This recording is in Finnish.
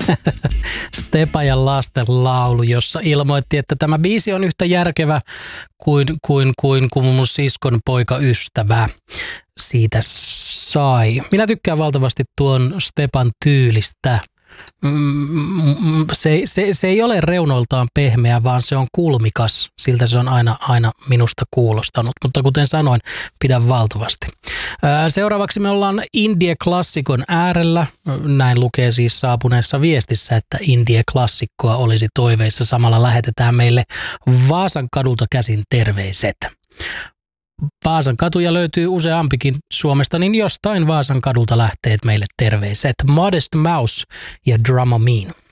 Stepa ja lasten laulu, jossa ilmoitti, että tämä biisi on yhtä järkevä kuin mun siskon poikaystävä siitä sai. Minä tykkään valtavasti tuon Stepan tyylistä. Se ei ole reunoiltaan pehmeä, vaan se on kulmikas. Siltä se on aina minusta kuulostanut. Mutta kuten sanoin, pidän valtavasti. Seuraavaksi me ollaan indie-klassikon äärellä. Näin lukee siis saapuneessa viestissä, että indie-klassikkoa olisi toiveissa. Samalla lähetetään meille Vaasan kadulta käsin terveiset. Vaasan katuja löytyy useampikin Suomesta, niin jostain Vaasan kadulta lähtee meille terveiset. Modest Mouse ja Dramamine.